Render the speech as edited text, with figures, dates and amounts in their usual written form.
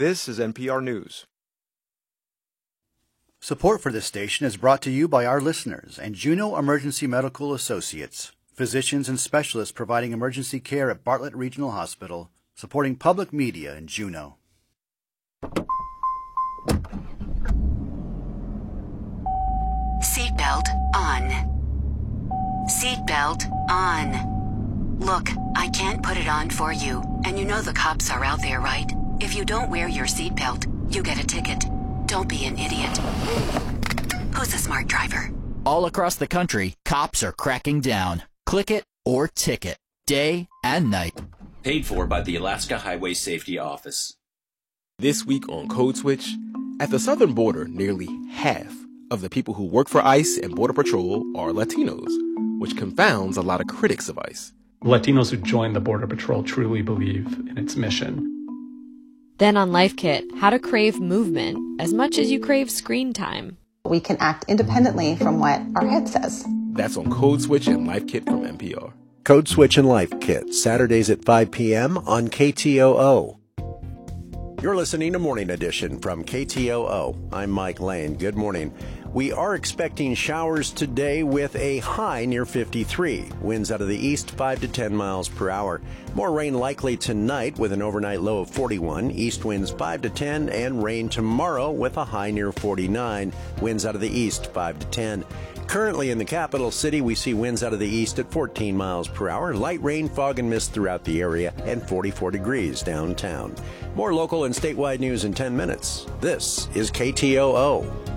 This is NPR News. Support for this station is brought to you by our listeners and Juneau Emergency Medical Associates, physicians and specialists providing emergency care at Bartlett Regional Hospital, supporting public media in Juneau. Seatbelt on. Seatbelt on. Look, I can't put it on for you, and you know the cops are out there, right? If you don't wear your seatbelt, you get a ticket. Don't be an idiot. Who's a smart driver? All across the country, cops are cracking down. Click it or ticket, day and night. Paid for by the Alaska Highway Safety Office. This week on Code Switch, at the southern border, nearly half of the people who work for ICE and Border Patrol are Latinos, which confounds a lot of critics of ICE. Latinos who join the Border Patrol truly believe in its mission. Then on Life Kit, how to crave movement as much as you crave screen time. We can act independently from what our head says. That's on Code Switch and Life Kit from NPR. Code Switch and Life Kit, Saturdays at 5 p.m. on KTOO. You're listening to Morning Edition from KTOO. I'm Mike Lane. Good morning. We are expecting showers today with a high near 53. Winds out of the east 5 to 10 miles per hour. More rain likely tonight with an overnight low of 41. East winds 5 to 10 and rain tomorrow with a high near 49. Winds out of the east 5 to 10. Currently in the capital city, we see winds out of the east at 14 miles per hour, light rain, fog, and mist throughout the area, and 44 degrees downtown. More local and statewide news in 10 minutes. This is KTOO.